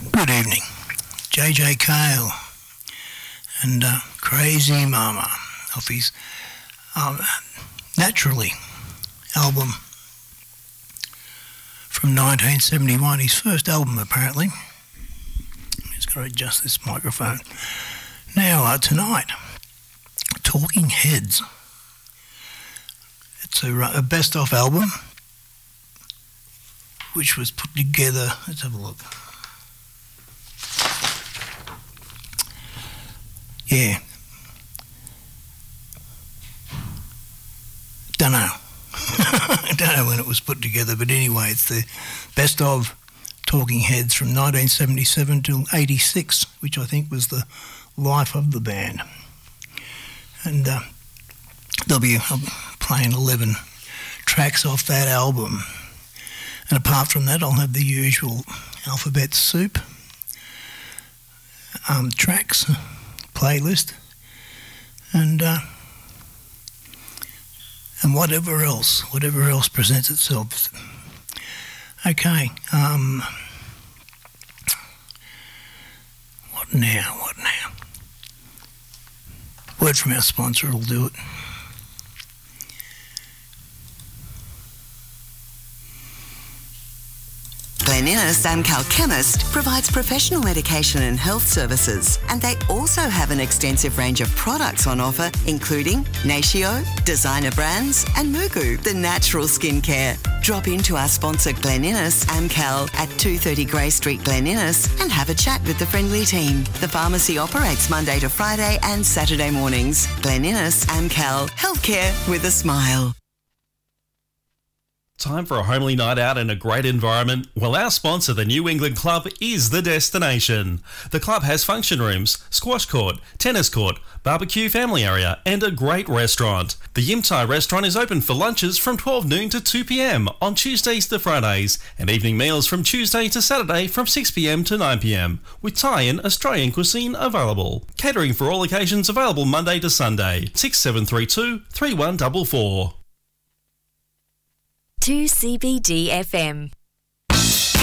Good evening. JJ Cale and Crazy Mama off his Naturally album from 1971, his first album apparently. Just got to adjust this microphone. Now, tonight, Talking Heads. It's a best-of album which was put together. Let's have a look. Yeah. Don't know. I don't know when it was put together, but anyway, it's the best of Talking Heads from 1977 till 86, which I think was the life of the band. And they'll be playing 11 tracks off that album. And apart from that, I'll have the usual alphabet soup, tracks, playlist, and whatever else presents itself. Okay, what now? Word from our sponsor will do it. Glen Innes Amcal Chemist provides professional medication and health services, and they also have an extensive range of products on offer, including Natio, designer brands, and Mugu, the natural skincare. Drop into our sponsor Glen Innes Amcal at 230 Grey Street, Glen Innes, and have a chat with the friendly team. The pharmacy operates Monday to Friday and Saturday mornings. Glen Innes Amcal, healthcare with a smile. Time for a homely night out in a great environment? Well, our sponsor, the New England Club, is the destination. The club has function rooms, squash court, tennis court, barbecue family area, and a great restaurant. The Yim Thai restaurant is open for lunches from 12 noon to 2 p.m. on Tuesdays to Fridays, and evening meals from Tuesday to Saturday from 6 p.m. to 9 p.m, with Thai and Australian cuisine available. Catering for all occasions available Monday to Sunday. 6732 3144. 2CBD FM.